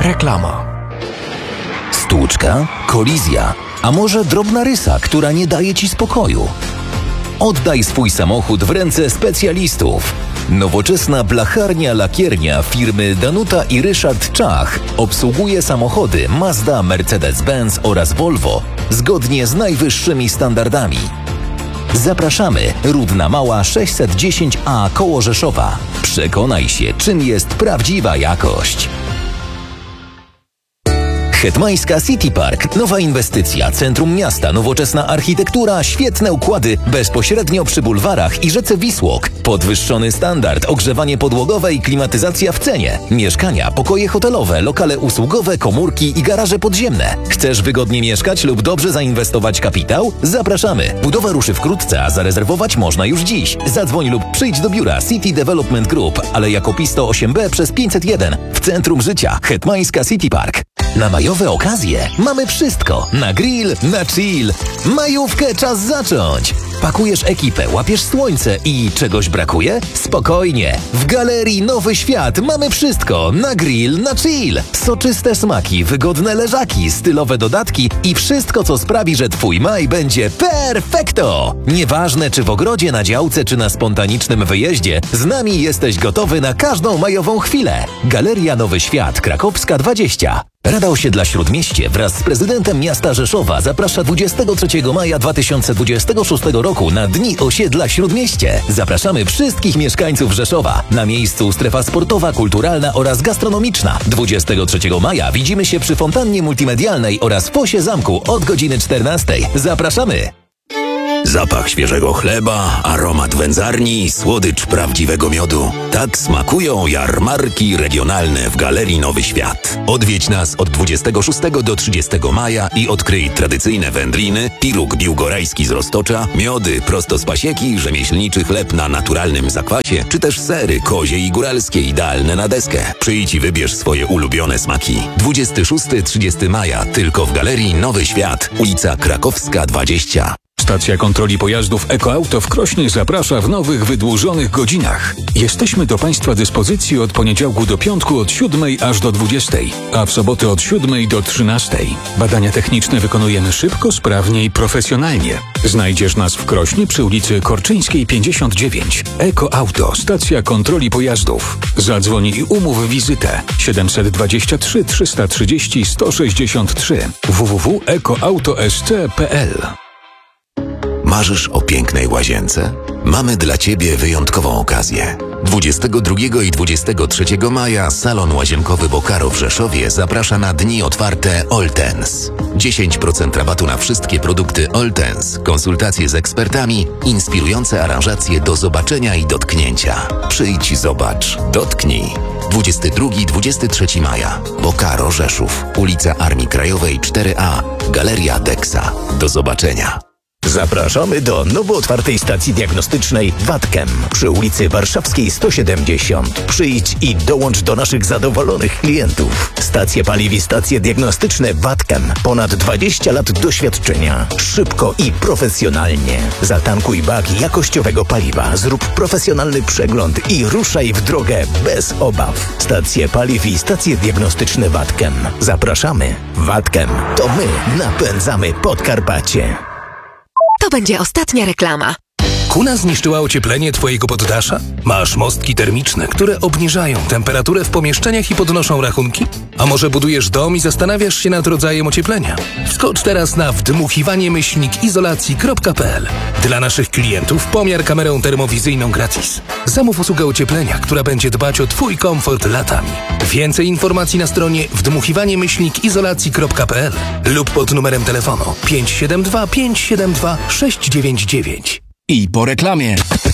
Reklama. Stłuczka? Kolizja? A może drobna rysa, która nie daje Ci spokoju? Oddaj swój samochód w ręce specjalistów. Nowoczesna blacharnia-lakiernia firmy Danuta i Ryszard Czach obsługuje samochody Mazda, Mercedes-Benz oraz Volvo zgodnie z najwyższymi standardami. Zapraszamy, Rudna Mała 610A koło Rzeszowa. Przekonaj się, czym jest prawdziwa jakość. Hetmańska City Park. Nowa inwestycja, centrum miasta, nowoczesna architektura, świetne układy bezpośrednio przy bulwarach i rzece Wisłok. Podwyższony standard, ogrzewanie podłogowe i klimatyzacja w cenie. Mieszkania, pokoje hotelowe, lokale usługowe, komórki i garaże podziemne. Chcesz wygodnie mieszkać lub dobrze zainwestować kapitał? Zapraszamy. Budowa ruszy wkrótce, a zarezerwować można już dziś. Zadzwoń lub przyjdź do biura City Development Group, Aleja Kopisto 8B przez 501 w centrum życia. Hetmańska City Park. Na majowe okazje mamy wszystko. Na grill, na chill. Majówkę czas zacząć. Pakujesz ekipę, łapiesz słońce i czegoś brakuje? Spokojnie. W Galerii Nowy Świat mamy wszystko. Na grill, na chill. Soczyste smaki, wygodne leżaki, stylowe dodatki i wszystko, co sprawi, że Twój maj będzie perfekto. Nieważne, czy w ogrodzie, na działce, czy na spontanicznym wyjeździe, z nami jesteś gotowy na każdą majową chwilę. Galeria Nowy Świat, Krakowska 20. Rada Osiedla Śródmieście wraz z prezydentem miasta Rzeszowa zaprasza 23 maja 2026 roku na Dni Osiedla Śródmieście. Zapraszamy wszystkich mieszkańców Rzeszowa. Na miejscu strefa sportowa, kulturalna oraz gastronomiczna. 23 maja widzimy się przy fontannie multimedialnej oraz fosie zamku od godziny 14. Zapraszamy! Zapach świeżego chleba, aromat wędzarni, słodycz prawdziwego miodu. Tak smakują jarmarki regionalne w Galerii Nowy Świat. Odwiedź nas od 26 do 30 maja i odkryj tradycyjne wędliny, piruk biłgorajski z Roztocza, miody prosto z pasieki, rzemieślniczy chleb na naturalnym zakwasie, czy też sery kozie i góralskie idealne na deskę. Przyjdź i wybierz swoje ulubione smaki. 26-30 maja tylko w Galerii Nowy Świat, ulica Krakowska 20. Stacja kontroli pojazdów EcoAuto w Krośnie zaprasza w nowych, wydłużonych godzinach. Jesteśmy do Państwa dyspozycji od poniedziałku do piątku od 7 aż do 20, a w soboty od 7 do 13. Badania techniczne wykonujemy szybko, sprawnie i profesjonalnie. Znajdziesz nas w Krośnie przy ulicy Korczyńskiej 59. EcoAuto, stacja kontroli pojazdów. Zadzwoń i umów wizytę 723 330 163 www.ecoauto.sc.pl. Marzysz o pięknej łazience? Mamy dla Ciebie wyjątkową okazję. 22 i 23 maja salon łazienkowy Bokaro w Rzeszowie zaprasza na dni otwarte Oltens. 10% rabatu na wszystkie produkty Oltens, konsultacje z ekspertami, inspirujące aranżacje do zobaczenia i dotknięcia. Przyjdź, zobacz, dotknij. 22-23 maja. Bokaro Rzeszów. Ulica Armii Krajowej 4A. Galeria Dexa. Do zobaczenia. Zapraszamy do nowo otwartej stacji diagnostycznej Watchem przy ulicy Warszawskiej 170. Przyjdź i dołącz do naszych zadowolonych klientów. Stacje paliw i stacje diagnostyczne Watchem. Ponad 20 lat doświadczenia. Szybko i profesjonalnie. Zatankuj bak jakościowego paliwa, zrób profesjonalny przegląd i ruszaj w drogę bez obaw. Stacje paliw i stacje diagnostyczne Watchem. Zapraszamy. Watchem to my napędzamy Podkarpacie. To będzie ostatnia reklama. Kuna zniszczyła ocieplenie Twojego poddasza? Masz mostki termiczne, które obniżają temperaturę w pomieszczeniach i podnoszą rachunki? A może budujesz dom i zastanawiasz się nad rodzajem ocieplenia? Wskocz teraz na wdmuchiwanie-izolacji.pl. Dla naszych klientów pomiar kamerą termowizyjną gratis. Zamów usługę ocieplenia, która będzie dbać o Twój komfort latami. Więcej informacji na stronie wdmuchiwanie-izolacji.pl lub pod numerem telefonu 572 572 699. I po reklamie.